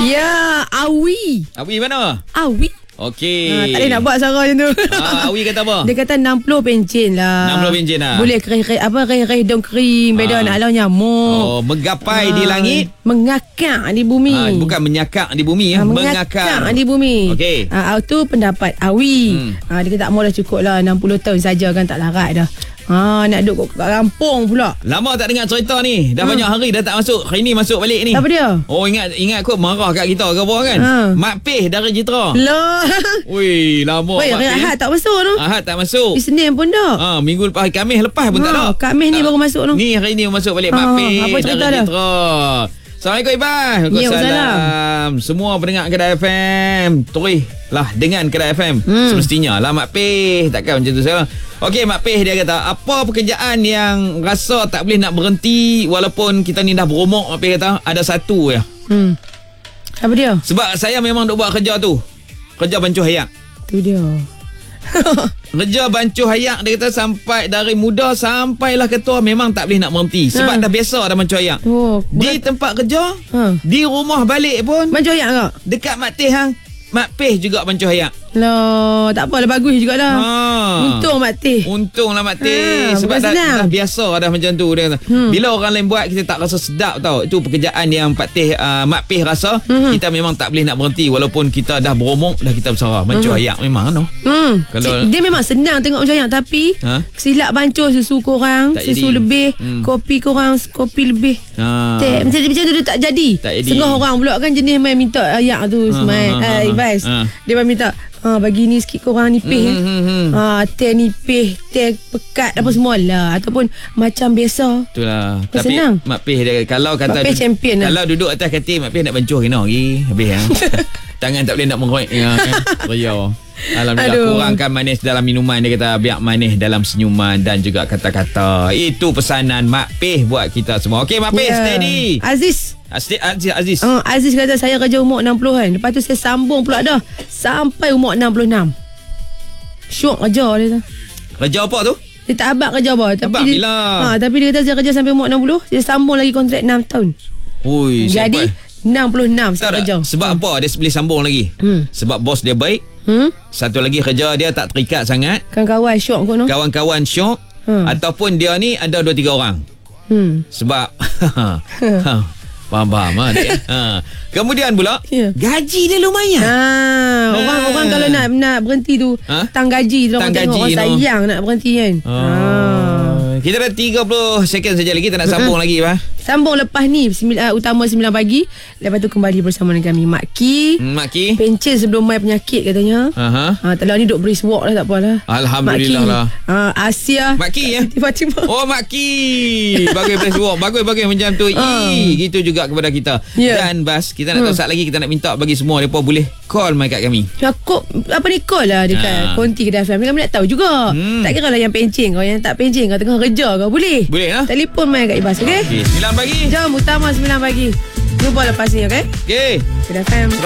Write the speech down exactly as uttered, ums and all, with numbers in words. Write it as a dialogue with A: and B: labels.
A: Ya, Awi.
B: Awi mana?
A: Awi.
B: Okey.
A: Ha, tak boleh nak buat suara macam tu.
B: Ah, Awi kata apa?
A: Dia kata enam puluh pencen lah.
B: enam puluh pencen lah.
A: Boleh kerih-kerih apa kerih-kerih dong kering. Beda
B: Ah.
A: nak halau nyamuk.
B: Oh, menggapai di langit.
A: Mengakak di bumi.
B: Ah, bukan menyakak di bumi ya.
A: Ha,
B: Mengakak
A: mengakak di bumi.
B: Okey.
A: Ha, itu pendapat Awi.
B: Hmm.
A: Ha, dia kata tak mau dah cukup lah enam puluh tahun saja kan tak larat dah. Ha, nak duduk kat kampung pula.
B: Lama tak dengar cerita ni. Dah hmm. banyak hari dah tak masuk. Hari ni masuk balik ni.
A: Apa dia?
B: Oh, ingat ingat kot marah kat kita ke apa kan?
A: Ha.
B: Mak Peh dari Jitra.
A: Lah.
B: Ui, lama
A: Weh,
B: Mak Peh.
A: Ahad tak masuk tu.
B: Ahad tak masuk.
A: Isnin pun dah.
B: Ha, minggu lepas Khamis lepas pun
A: Ha,
B: tak ada.
A: Khamis ni
B: Ha.
A: baru masuk tu.
B: Ni hari ni masuk balik
A: Ha,
B: Mak Peh
A: apa cerita
B: dari
A: dia?
B: Jitra. Assalamualaikum Iban.
A: Ya,
B: Waalaikumsalam. Semua pendengar Kedai F M, terus lah dengan Kedai F M.
A: Hmm.
B: Semestinya lah Mak Peh. Takkan macam tu saya. Okey, Mak Peh dia kata, apa pekerjaan yang rasa tak boleh nak berhenti walaupun kita ni dah berumur? Mak Peh kata ada satu ya.
A: Hmm. Apa dia?
B: Sebab saya memang duk buat kerja tu. Kerja bancuh ayak.
A: Tu dia.
B: Kerja bancuh ayak, dia kata sampai dari muda sampailah ketua memang tak boleh nak berhenti. Sebab
A: Ha.
B: dah biasa dah bancuh ayak.
A: Oh,
B: Di tempat kerja,
A: Ha.
B: di rumah balik pun,
A: Macam ayak tak?
B: dekat Mak Teh hang, Mak Peh juga bancuh ayak.
A: Lah, tak apalah, bagus jugalah.
B: Ha.
A: Untung Mak Teh.
B: Untunglah Mak Teh.
A: Ha,
B: Sebab
A: bukan
B: dah,
A: senang.
B: dah biasa dah macam tu dia kata.
A: Hmm.
B: Bila orang lain buat, kita tak rasa sedap tau. Itu pekerjaan yang Pak Teh, uh, Mak Peh rasa
A: Hmm.
B: kita memang tak boleh nak berhenti walaupun kita dah berumur, dah kita besar. Bancuh ayak memang no.
A: Hmm.
B: Kalau-
A: Dia memang senang tengok macam ayak, tapi
B: Ha?
A: silap bancuh susu korang,
B: Tak
A: susu
B: jadi.
A: lebih,
B: Hmm.
A: kopi korang, kopi lebih.
B: Ha.
A: Tak, macam, macam tu dia tak jadi.
B: Tak jadi.
A: Setengah orang pula kan jenis main minta ayak tu,
B: Ha,
A: main
B: ha, ha,
A: uh,
B: ha.
A: advice.
B: Ha.
A: Dia main minta, ha, bagi ni sikit korang nipih.
B: Hmm, hmm, hmm.
A: Ha, teh nipih, teh pekat apa semua lah. Ataupun macam biasa.
B: Itulah.
A: Kau
B: Tapi
A: senang.
B: Mak Peh dia kalau kata
A: Mak Peh champion lah.
B: kalau duduk atas katil Mak Peh nak bancuh kena lagi habis ya. Tangan tak boleh nak mengoek ya kan. Ria. Alhamdulillah.
A: Aduh.
B: Kurangkan manis dalam minuman, dia kata biar manis dalam senyuman dan juga kata-kata. Itu pesanan Mak Peh buat kita semua. Okey Mak Peh,
A: Ya.
B: steady.
A: Aziz.
B: Aziz Aziz. Aziz.
A: Uh, Aziz kata saya kerja umur enam puluhan. Lepas tu saya sambung pula dah sampai umur enam puluh enam. Syok kerja dia tu.
B: Kerja apa tu?
A: Dia tak abang kerja apa. Tapi
B: Abang
A: dia,
B: bila?
A: ha, tapi dia kata saya kerja sampai umur enam puluh. Dia sambung lagi kontrak enam tahun.
B: Ui,
A: Jadi
B: siapa?
A: enam puluh enam
B: Tak
A: saya
B: tak.
A: kerja.
B: Sebab apa dia boleh sambung lagi?
A: Hmm.
B: Sebab bos dia baik.
A: Hmm?
B: Satu lagi kerja dia tak terikat sangat.
A: Kan kawan syok kot no.
B: Kawan-kawan syok.
A: Hmm.
B: Ataupun dia ni ada dua tiga orang.
A: Hmm.
B: Sebab ha, faham-faham ha, dia. Ha. Kemudian pula
A: Ya.
B: gaji dia lumayan.
A: Ha, orang-orang kalau nak nak berhenti tu,
B: Ha?
A: tang gaji tu orang
B: Tang
A: tengok
B: gaji,
A: orang
B: no.
A: sayang nak berhenti kan.
B: Oh.
A: Ha.
B: Kita dah tiga puluh second saja lagi. Kita nak sambung lagi bah.
A: Sambung lepas ni sembilan, uh, utama sembilan pagi. Lepas tu kembali bersama dengan kami Mak Ki.
B: Hmm, Mak Ki.
A: Pencen sebelum mai penyakit katanya.
B: Aha.
A: Ha, tak lah ni duk brisk walk lah, tak apalah.
B: Alhamdulillah lah.
A: Ha, Asia.
B: Mak Ki ya.
A: Fatimah.
B: Oh Mak Ki. Bagus place walk. Bagus-bagus macam tu.
A: Ah.
B: Ih, gitu juga kepada kita.
A: Ya.
B: Dan Bas, kita nak tahu
A: Hmm.
B: saat lagi kita nak minta bagi semua mereka boleh call mai kat kami.
A: Aku apa ni call lah dekat
B: Ha.
A: konti Kedai F M. Kami nak tahu juga.
B: Hmm.
A: Tak kira lah yang pencen kau, yang tak pencen kau tengah kerja kau boleh.
B: Boleh lah.
A: Telefon mai kat Ibas, okey?
B: Okey, sembilan pagi.
A: Jom utama sembilan pagi. Jumpa lepas ni, okey?
B: Okey.
A: Kedai F M.